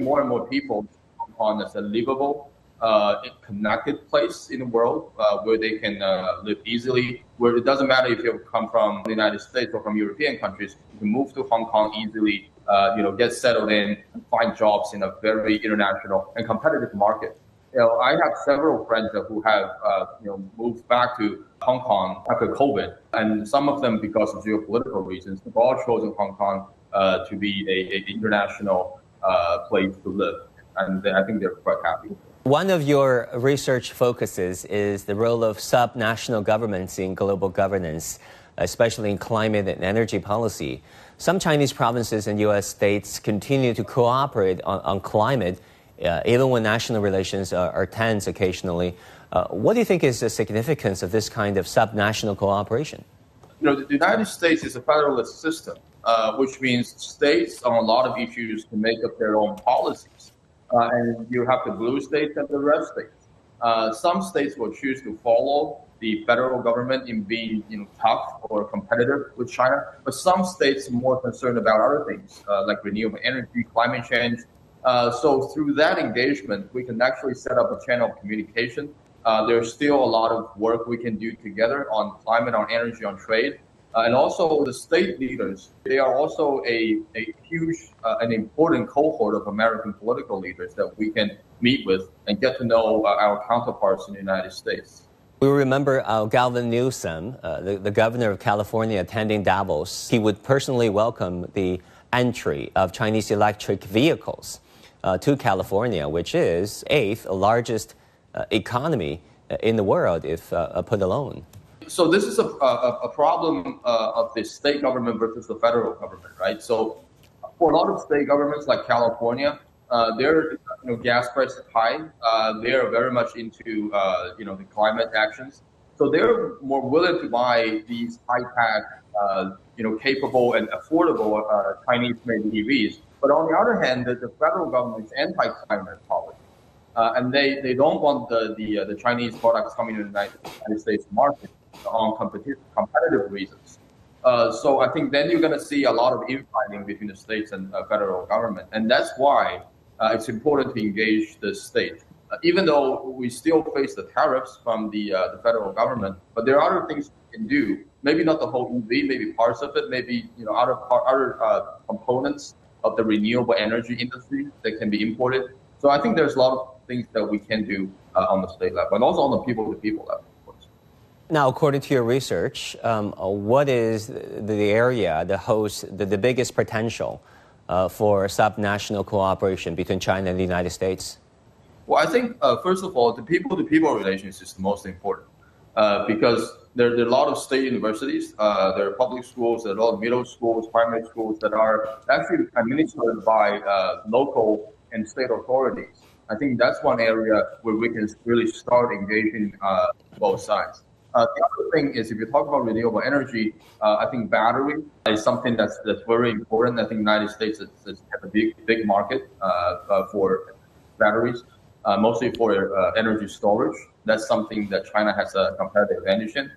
more and more people Hong Kong as a livable, connected place in the world where they can live easily, where it doesn't matter if you come from the United States or from European countries, you can move to Hong Kong easily, get settled in, and find jobs in a very international and competitive market. I have several friends who have, moved back to Hong Kong after COVID, and some of them because of geopolitical reasons, have all chosen Hong Kong to be an international place to live, and I think they're quite happy. One of your research focuses is the role of subnational governments in global governance, especially in climate and energy policy. Some Chinese provinces and U.S. states continue to cooperate on climate, even when national relations are tense occasionally. What do you think is the significance of this kind of subnational cooperation? The United States is a federalist system, which means states on a lot of issues can make up their own policies. And you have the blue states and the red states. Some states will choose to follow the federal government in being tough or competitive with China, but some states are more concerned about other things like renewable energy, climate change. So through that engagement, we can actually set up a channel of communication. There's still a lot of work we can do together on climate, on energy, on trade. And also the state leaders, they are also a huge and important cohort of American political leaders that we can meet with and get to know our counterparts in the United States. We remember Gavin Newsom, the governor of California, attending Davos. He would personally welcome the entry of Chinese electric vehicles to California, which is 8th largest economy in the world if put alone. So this is a problem of the state government versus the federal government, right? So for a lot of state governments like California, their gas price is high. They are very much into the climate actions. So they're more willing to buy these high-tech, capable and affordable Chinese-made EVs. But on the other hand, the federal government is anti-climate policy. And they don't want the Chinese products coming to the United States market on competitive reasons. So I think then you're going to see a lot of infighting between the states and federal government. And that's why it's important to engage the state. Even though we still face the tariffs from the federal government, but there are other things we can do. Maybe not the whole EV, maybe parts of it, maybe other components of the renewable energy industry that can be imported. So I think there's a lot of things that we can do on the state level and also on the people-to-people level. Now, according to your research, what is the area that holds the biggest potential for subnational cooperation between China and the United States? Well, I think, first of all, the people-to-people relations is the most important because there are a lot of state universities, there are public schools, there are a lot of middle schools, primary schools that are actually administered by local and state authorities. I think that's one area where we can really start engaging both sides. The other thing is, if you talk about renewable energy, I think battery is something that's very important. I think the United States has a big market for batteries, mostly for energy storage. That's something that China has a competitive advantage in.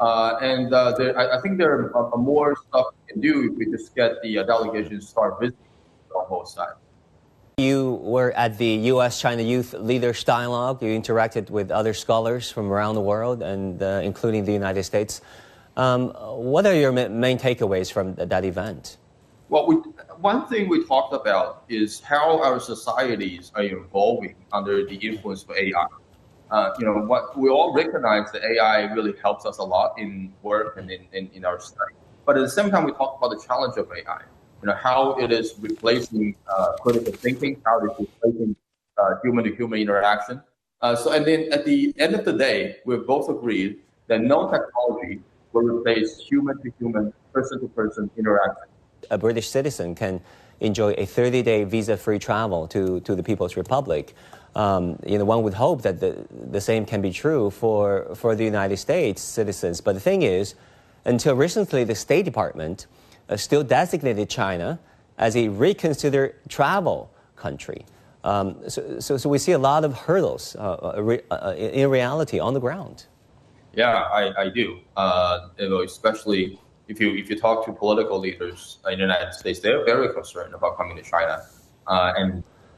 I think there are more stuff we can do if we just get the delegation to start visiting on both sides. You were at the U.S.-China Youth Leaders Dialogue. You interacted with other scholars from around the world, and including the United States. What are your main takeaways from that event? Well, one thing we talked about is how our societies are evolving under the influence of AI. What we all recognize that AI really helps us a lot in work and in our study. But at the same time, we talk about the challenge of AI. How it is replacing critical thinking, how it is replacing human-to-human interaction. And then at the end of the day, we've both agreed that no technology will replace human-to-human, person-to-person interaction. A British citizen can enjoy a 30-day visa-free travel to the People's Republic. One would hope that the same can be true for the United States citizens. But the thing is, until recently, the State Department still designated China as a reconsidered travel country. So we see a lot of hurdles in reality on the ground. Yeah, I do. Especially if you talk to political leaders in the United States, they're very concerned about coming to China. And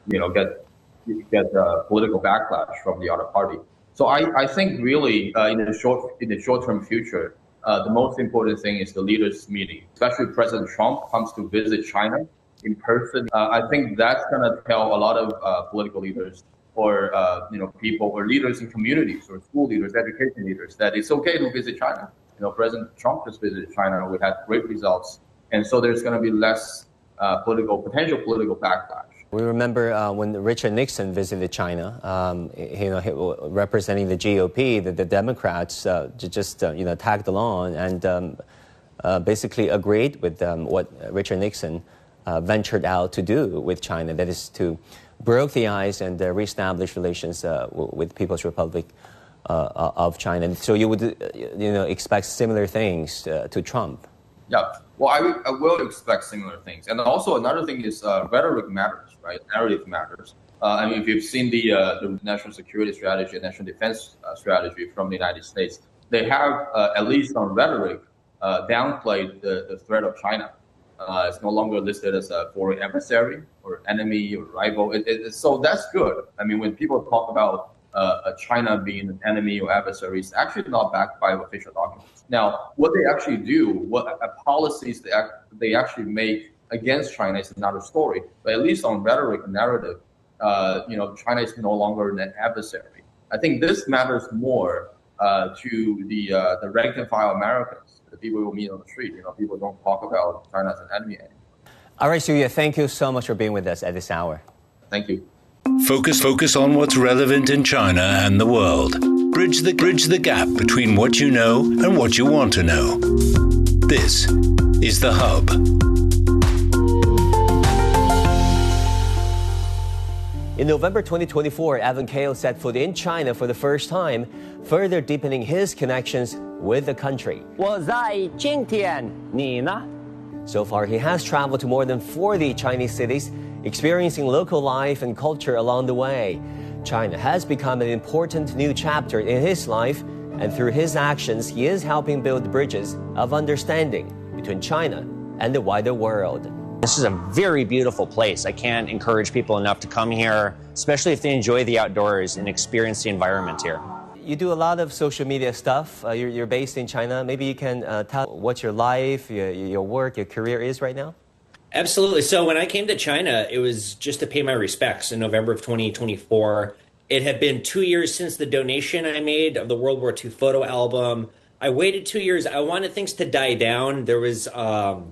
get political backlash from the other party. So I think really in the short term future, the most important thing is the leaders meeting, especially President Trump comes to visit China in person. I think that's going to tell a lot of political leaders or people or leaders in communities or school leaders, education leaders that it's okay to visit China. President Trump just visited China. We had great results, and so there's going to be less potential political backlash. We remember when Richard Nixon visited China, representing the GOP, the Democrats just tagged along and basically agreed with what Richard Nixon ventured out to do with China, that is to broke the ice and reestablish relations with People's Republic of China. And so you would expect similar things to Trump. Yeah, well, I will expect similar things. And also another thing is rhetoric matters, right? Narrative matters. I mean, if you've seen the national security strategy and national defense strategy from the United States, they have, at least on rhetoric, downplayed the threat of China. It's no longer listed as a foreign adversary or enemy or rival. So that's good. I mean, when people talk about China being an enemy or adversary, it's actually not backed by official documents. Now, what they actually do, what policies they actually make against China is another story. But at least on rhetoric and narrative, China is no longer an adversary. I think this matters more to the rank and file Americans, the people who meet on the street. People don't talk about China as an enemy anymore. All right, Xu Ye, thank you so much for being with us at this hour. Thank you. Focus on what's relevant in China and the world. Bridge the gap between what you know and what you want to know. This is The Hub. In November 2024, Evan Kao set foot in China for the first time, further deepening his connections with the country. 我在今天，你呢? So far, he has traveled to more than 40 Chinese cities, experiencing local life and culture along the way. China has become an important new chapter in his life, and through his actions, he is helping build bridges of understanding between China and the wider world. This is a very beautiful place. I can't encourage people enough to come here, especially if they enjoy the outdoors and experience the environment here. You do a lot of social media stuff. You're based in China. Maybe you can tell what your life, your work, your career is right now? Absolutely. So when I came to China, it was just to pay my respects in November of 2024. It had been 2 years since the donation I made of the World War II photo album. I waited 2 years. I wanted things to die down. There was a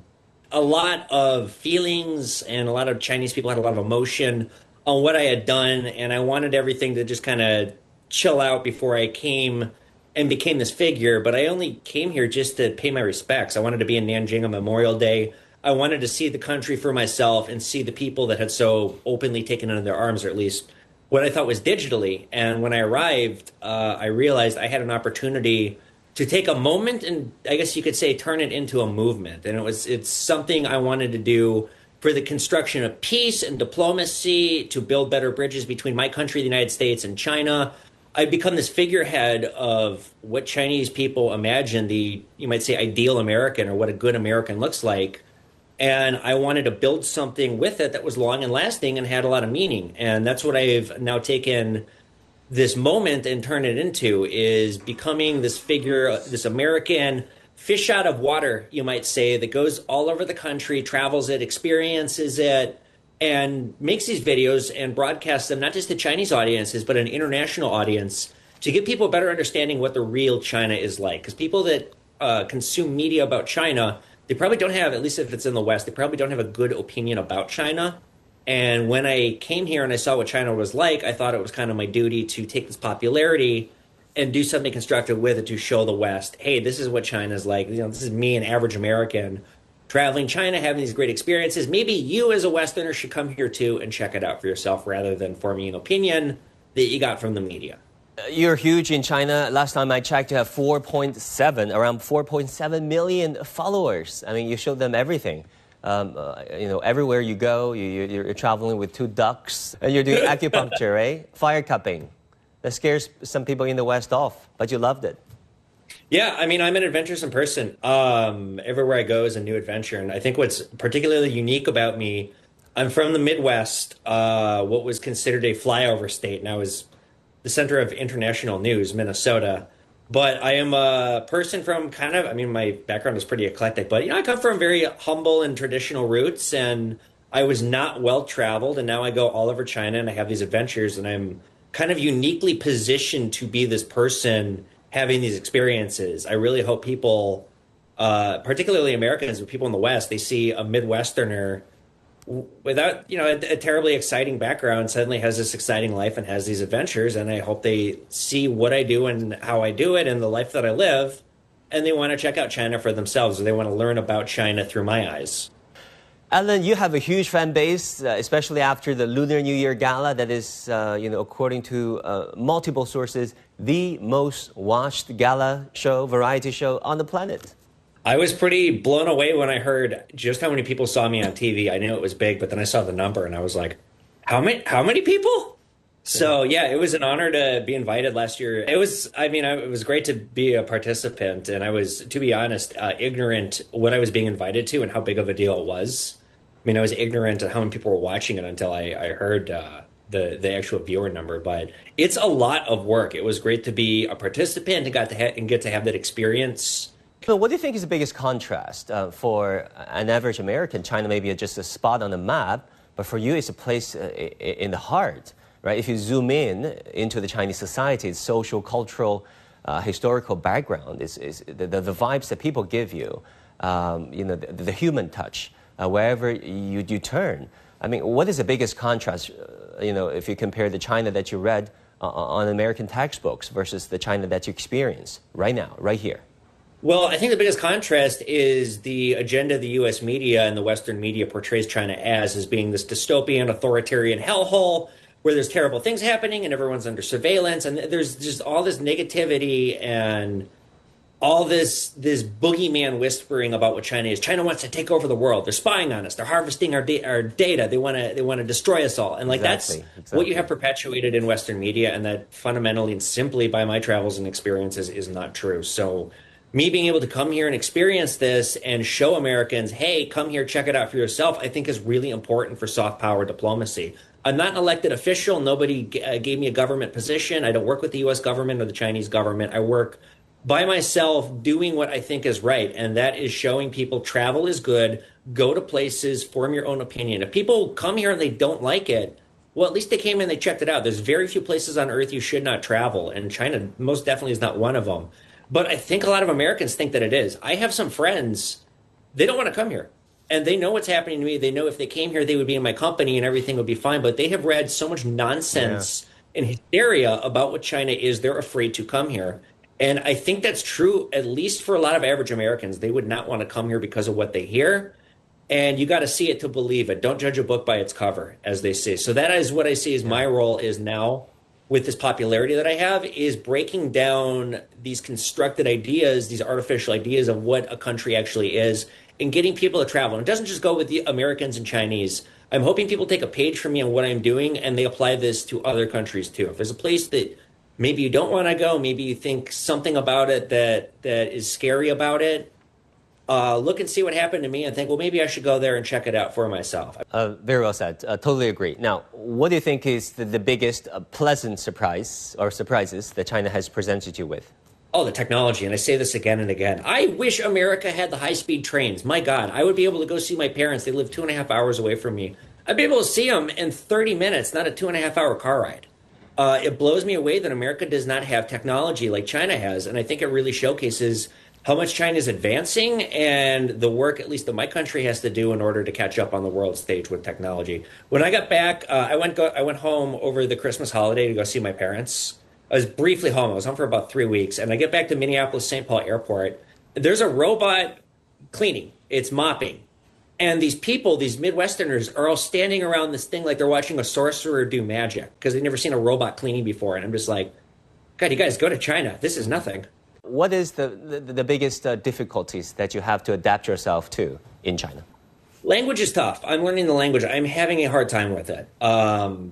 lot of feelings, and a lot of Chinese people had a lot of emotion on what I had done, and I wanted everything to just kind of chill out before I came and became this figure. But I only came here just to pay my respects. I wanted to be in Nanjing on Memorial Day. I wanted to see the country for myself and see the people that had so openly taken it in their arms, or at least what I thought was digitally. And when I arrived, I realized I had an opportunity to take a moment and, I guess you could say, turn it into a movement. And it's something I wanted to do for the construction of peace and diplomacy, to build better bridges between my country, the United States, and China. I've become this figurehead of what Chinese people imagine the, you might say, ideal American, or what a good American looks like. And I wanted to build something with it that was long and lasting and had a lot of meaning. And that's what I've now taken this moment and turned it into, is becoming this figure, this American fish out of water, you might say, that goes all over the country, travels it, experiences it, and makes these videos and broadcasts them not just to Chinese audiences, but an international audience, to give people a better understanding what the real China is like. Because people that consume media about China, they probably don't have, at least if it's in the West, they probably don't have a good opinion about China. And when I came here and I saw what China was like, I thought it was kind of my duty to take this popularity and do something constructive with it, to show the West, hey, this is what China's like. This is me, an average American, traveling China, having these great experiences. Maybe you as a Westerner should come here too and check it out for yourself, rather than forming an opinion that you got from the media. You're huge in China. Last time I checked, you have around 4.7 million followers. I mean, you show them everything. Everywhere you go, you're traveling with 2 ducks, and you're doing acupuncture, right? Fire cupping. That scares some people in the West off, but you loved it. Yeah, I mean, I'm an adventuresome person. Everywhere I go is a new adventure. And I think what's particularly unique about me, I'm from the Midwest, what was considered a flyover state, and I was the center of international news, Minnesota. But I am a person from my background is pretty eclectic, but I come from very humble and traditional roots, and I was not well traveled, and now I go all over China and I have these adventures, and I'm kind of uniquely positioned to be this person having these experiences. I really hope people, particularly Americans, but people in the West, they see a Midwesterner without a terribly exciting background suddenly has this exciting life and has these adventures, and I hope they see what I do and how I do it and the life that I live, and they want to check out China for themselves, or they want to learn about China through my eyes. Alan, you have a huge fan base, especially after the Lunar New Year Gala that is, according to multiple sources, the most watched gala show, variety show on the planet. I was pretty blown away when I heard just how many people saw me on TV. I knew it was big, but then I saw the number and I was like, how many people? So yeah, it was an honor to be invited last year. It was great to be a participant, and I was, to be honest, ignorant what I was being invited to and how big of a deal it was. I was ignorant of how many people were watching it until I heard the actual viewer number, but it's a lot of work. It was great to be a participant and get to have that experience. So what do you think is the biggest contrast for an average American? China may be just a spot on the map, but for you, it's a place in the heart, right? If you zoom into the Chinese society, its social, cultural, historical background, is the vibes that people give you, the human touch, wherever you turn. What is the biggest contrast, if you compare the China that you read on American textbooks versus the China that you experience right now, right here? Well, I think the biggest contrast is the agenda the U.S. media and the Western media portrays China as being this dystopian, authoritarian hellhole where there's terrible things happening and everyone's under surveillance. And there's just all this negativity and all this boogeyman whispering about what China is. China wants to take over the world. They're spying on us. They're harvesting our data. They want to destroy us all. And exactly. What you have perpetuated in Western media, and that fundamentally and simply by my travels and experiences is not true. So me being able to come here and experience this and show Americans, hey, come here, check it out for yourself, I think is really important for soft power diplomacy. I'm not an elected official. Nobody gave me a government position. I don't work with the U.S. government or the Chinese government. I work by myself doing what I think is right, and that is showing people travel is good, go to places, form your own opinion. If people come here and they don't like it, well, at least they came and they checked it out. There's very few places on earth you should not travel, and China most definitely is not one of them. But I think a lot of Americans think that it is. I have some friends, they don't want to come here. And they know what's happening to me. They know if they came here, they would be in my company and everything would be fine. But they have read so much nonsense and hysteria about what China is, they're afraid to come here. And I think that's true, at least for a lot of average Americans. They would not want to come here because of what they hear. And you got to see it to believe it. Don't judge a book by its cover, as they say. So that is what I see as my role is now with this popularity that I have, is breaking down these constructed ideas, these artificial ideas of what a country actually is, and getting people to travel. And it doesn't just go with the Americans and Chinese. I'm hoping people take a page from me on what I'm doing and they apply this to other countries too. If there's a place that maybe you don't want to go, maybe you think something about it that is scary about it, look and see what happened to me and think, well, maybe I should go there and check it out for myself. Very well said. Totally agree. Now, what do you think is the biggest pleasant surprise or surprises that China has presented you with? Oh, the technology. And I say this again and again. I wish America had the high-speed trains. My God, I would be able to go see my parents. They live 2.5 hours away from me. I'd be able to see them in 30 minutes, not a 2.5-hour car ride. It blows me away that America does not have technology like China has. And I think it really showcases how much China is advancing and the work, at least that my country has to do in order to catch up on the world stage with technology. When I got back, I went home over the Christmas holiday to go see my parents. I was briefly home. I was home for about 3 weeks. And I get back to Minneapolis-St. Paul Airport. There's a robot cleaning. It's mopping. And these people, these Midwesterners, are all standing around this thing like they're watching a sorcerer do magic because they've never seen a robot cleaning before. And I'm just like, God, you guys go to China. This is nothing. What is the biggest difficulties that you have to adapt yourself to in China? Language is tough. I'm learning the language. I'm having a hard time with it.